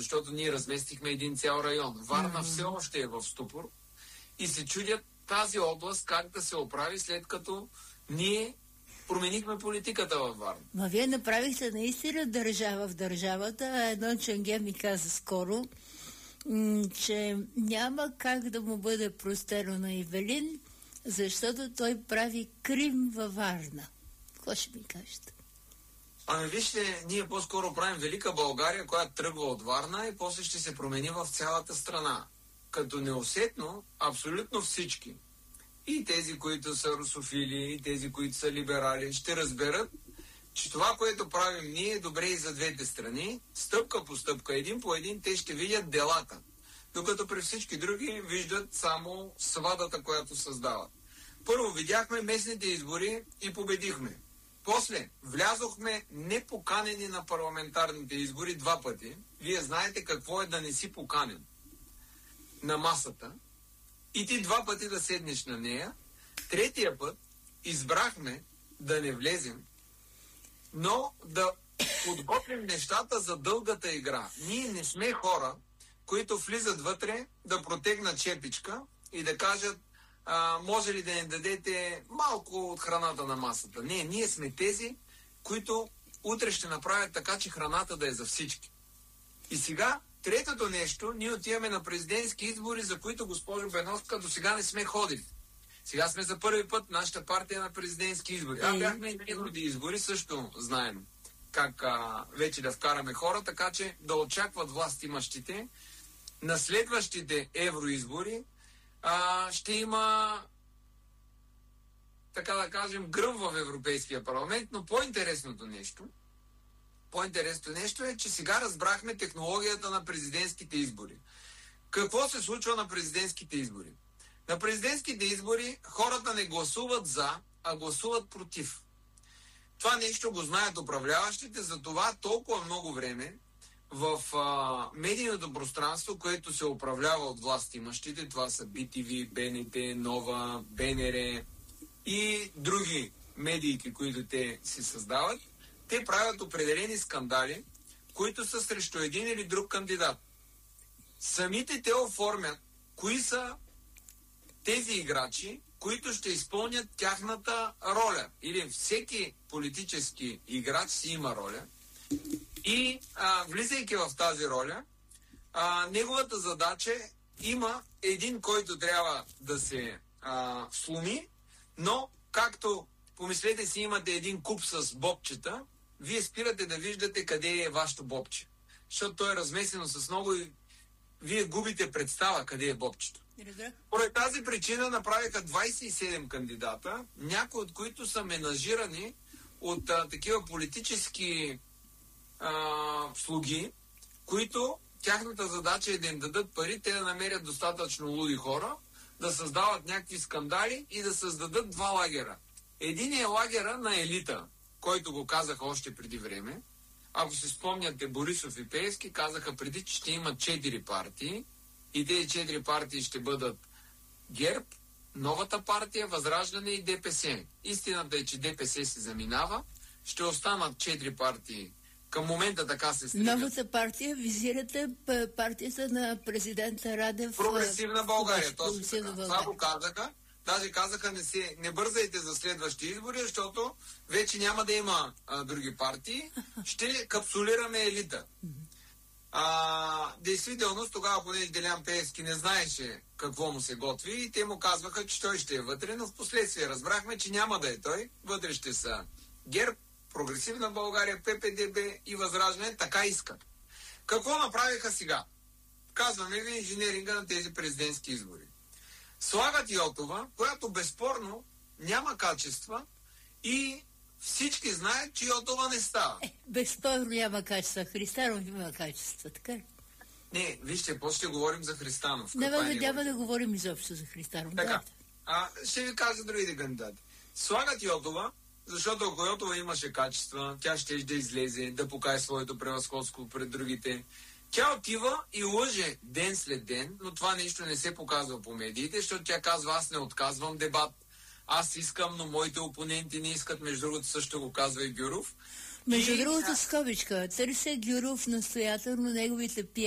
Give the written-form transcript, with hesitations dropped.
защото ние разместихме един цял район. Варна все още е в ступор и се чудят тази област как да се оправи, след като ние променихме политиката във Варна. Ма вие направихте наистина държава в държавата. Едно ченге ми каза скоро, че няма как да му бъде простено на Ивелин, защото той прави Крим във Варна. Какво ще ми кажете? Ами вижте, ние по-скоро правим Велика България, която тръгва от Варна и после ще се промени в цялата страна. Като неусетно, абсолютно всички, и тези, които са русофили, и тези, които са либерали, ще разберат, че това, което правим ние, е добре и за двете страни. Стъпка по стъпка, един по един, те ще видят делата. Докато при всички други виждат само свадата, която създават. Първо видяхме местните избори и победихме. После влязохме непоканени на парламентарните избори 2 пъти. Вие знаете какво е да не си поканен на масата и ти 2 пъти да седнеш на нея. 3-тия път избрахме да не влезем, но да подготвим нещата за дългата игра. Ние не сме хора, които влизат вътре да протегнат чепичка и да кажат: може ли да ни дадете малко от храната на масата? Не, ние сме тези, които утре ще направят така, че храната да е за всички. И сега, третото нещо, ние отиваме на президентски избори, за които, госпожо Беновска, до сега не сме ходили. Сега сме за първи път нашата партия на президентски избори. Бяхме и преди избори, също знаем как вече да вкараме хора, така че да очакват властимащите на следващите евроизбори ще има, така да кажем, гръм в Европейския парламент, но по-интересното нещо е, че сега разбрахме технологията на президентските избори. Какво се случва на президентските избори? На президентските избори хората не гласуват за, а гласуват против. Това нещо го знаят управляващите, затова толкова много време в медийното пространство, което се управлява от властимащите, това са BTV, БНТ, Нова, БНР и други медийки, които те си създават, те правят определени скандали, които са срещу един или друг кандидат. Самите те оформят кои са тези играчи, които ще изпълнят тяхната роля. Или всеки политически играч си има роля. И влизайки в тази роля, неговата задача има един, който трябва да се сломи, но както помислете си, имате един куп с бобчета, вие спирате да виждате къде е вашето бобче. Защото то е размесено с много и вие губите представа къде е бобчето. Поради тази причина направиха 27 кандидата, някои от които са менажирани от такива политически слуги, които тяхната задача е да им дадат пари, те да намерят достатъчно луди хора, да създават някакви скандали и да създадат 2 лагера. Един е лагера на елита, който го казаха още преди време. Ако се спомняте, Борисов и Пеевски казаха преди, че ще имат 4 партии и тези 4 партии ще бъдат ГЕРБ, Новата партия, Възраждане и ДПС. Истината е, че ДПС се заминава, ще останат 4 партии. Към момента така се стига. Новата партия, визирате партията на президента Радев. Прогресивна България, точно така. Това го казаха. Даже казаха, не бързайте за следващи избори, защото вече няма да има други партии. Ще капсулираме елита. Действителност, тогава, понеже Делян Пеевски не знаеше какво му се готви, и те му казваха, че той ще е вътре, но в последствие разбрахме, че няма да е той. Вътре ще са ГЕРБ, Прогресивна България, ППДБ и Възраждане, така искат. Какво направиха сега? Казваме ви инженеринга на тези президентски избори. Слагат Йотова, която безспорно няма качества и всички знаят, че Йотова не става. Безспорно няма качества. Христанов има качества, така ли? Не, вижте, после ще говорим за Христанов. Няма да говорим изобщо за Христанов. Така, ще ви кажа другите кандидати. Слагат Йотова, защото ако Йотова имаше качества, тя ще да излезе, да покаже своето превъзходство пред другите. Тя отива и лъже ден след ден, но това нещо не се показва по медиите, защото тя казва: аз не отказвам дебат, аз искам, но моите опоненти не искат. Между другото също го казва и Гюров. Между другото, скобичка, търся Гюров настоятелно неговите